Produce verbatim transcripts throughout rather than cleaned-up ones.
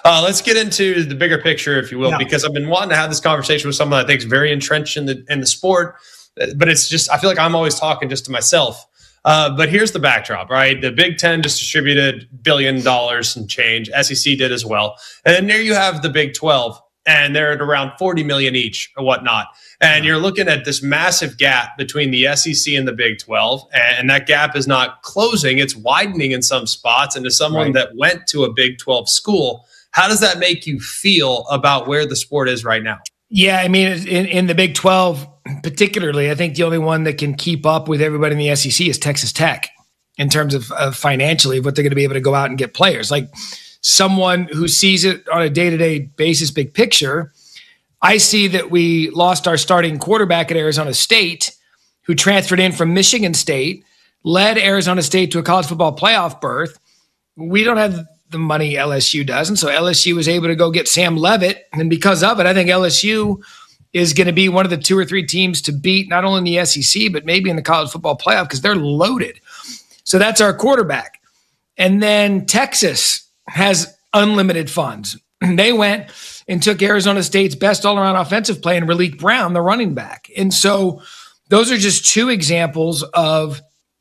Uh, let's get into the bigger picture, if you will, yeah. because I've been wanting to have this conversation with someone I think is very entrenched in the in the sport, but it's just I feel like I'm always talking just to myself. Uh, but here's the backdrop, right? The Big Ten just distributed billion dollars and change. S E C did as well, and then there you have the Big twelve, and they're at around forty million each or whatnot. And you're looking at this massive gap between the S E C and the Big twelve, and that gap is not closing; it's widening in some spots. And to someone right. that went to a Big twelve school, how does that make you feel about where the sport is right now? Yeah, I mean, in, in the Big twelve particularly, I think the only one that can keep up with everybody in the S E C is Texas Tech in terms of, of financially what they're going to be able to go out and get players. Like someone who sees it on a day-to-day basis, big picture, I see that we lost our starting quarterback at Arizona State, who transferred in from Michigan State, led Arizona State to a college football playoff berth. We don't have the money L S U does, and so L S U was able to go get Sam Leavitt, and because of it, I think L S U is going to be one of the two or three teams to beat, not only in the S E C, but maybe in the college football playoff because they're loaded. So that's our quarterback. And then Texas has unlimited funds. They went and took Arizona State's best all-around offensive play and Raleek Brown, the running back. And so those are just two examples of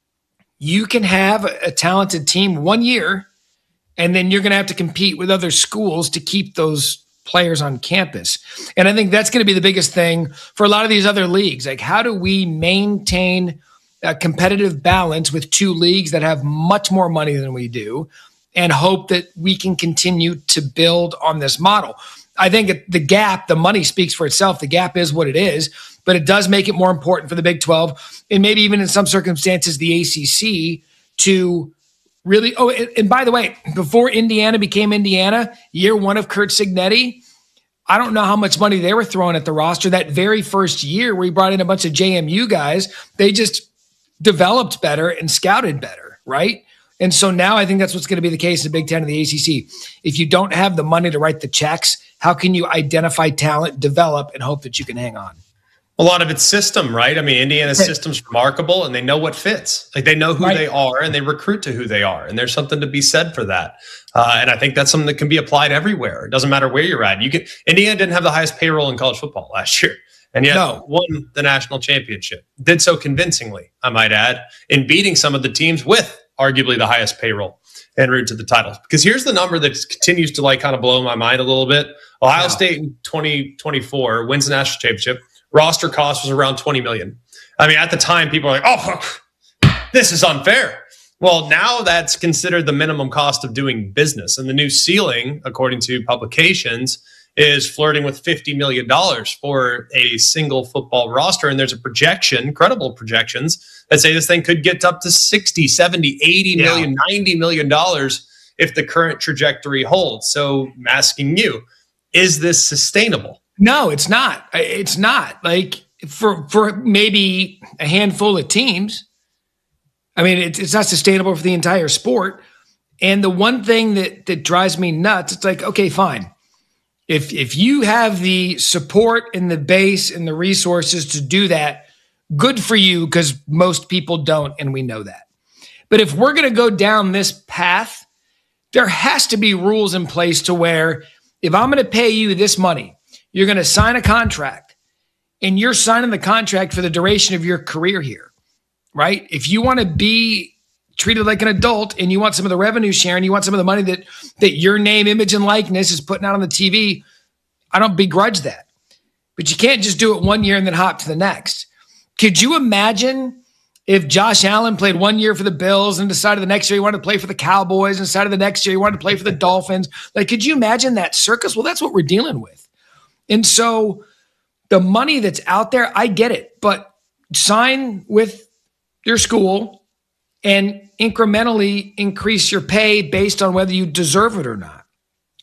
you can have a talented team one year, and then you're going to have to compete with other schools to keep those players on campus. And I think that's going to be the biggest thing for a lot of these other leagues. Like, how do we maintain a competitive balance with two leagues that have much more money than we do and hope that we can continue to build on this model? I think the gap, the money speaks for itself. The gap is what it is, but it does make it more important for the Big twelve and maybe even in some circumstances the A C C to really, oh, and by the way, before Indiana became Indiana, year one of Curt Cignetti, I don't know how much money they were throwing at the roster. That very first year where he brought in a bunch of J M U guys, they just developed better and scouted better, right? And so now I think that's what's going to be the case in the Big Ten and the A C C. If you don't have the money to write the checks, how can you identify talent, develop, and hope that you can hang on? A lot of it's system, right? I mean, Indiana's right. system's remarkable, and they know what fits. Like they know who right. they are, and they recruit to who they are, and there's something to be said for that. Uh, and I think that's something that can be applied everywhere. It doesn't matter where you're at. You can. Indiana didn't have the highest payroll in college football last year, and yet no. won the national championship. Did so convincingly, I might add, in beating some of the teams with arguably the highest payroll en route to the titles. Because here's the number that continues to like kind of blow my mind a little bit. Ohio wow. State in twenty twenty-four wins the national championship. Roster cost was around twenty million dollars. I mean, at the time, people are like, oh, this is unfair. Well, now that's considered the minimum cost of doing business. And the new ceiling, according to publications, is flirting with fifty million dollars for a single football roster. And there's a projection, credible projections, that say this thing could get up to sixty, seventy, eighty yeah. million, ninety million dollars if the current trajectory holds. So I'm asking you, is this sustainable? No, it's not. It's not. Like for for maybe a handful of teams. I mean, it's, it's not sustainable for the entire sport. And the one thing that that drives me nuts, it's like, okay, fine. If if you have the support and the base and the resources to do that, good for you, because most people don't, and we know that. But if we're going to go down this path, there has to be rules in place to where if I'm going to pay you this money, you're going to sign a contract, and you're signing the contract for the duration of your career here, right? If you want to be treated like an adult and you want some of the revenue sharing, you want some of the money that that your name, image, and likeness is putting out on the T V, I don't begrudge that. But you can't just do it one year and then hop to the next. Could you imagine if Josh Allen played one year for the Bills and decided the next year he wanted to play for the Cowboys and decided the next year he wanted to play for the Dolphins? Like, could you imagine that circus? Well, that's what we're dealing with. And so the money that's out there, I get it, but sign with your school and incrementally increase your pay based on whether you deserve it or not.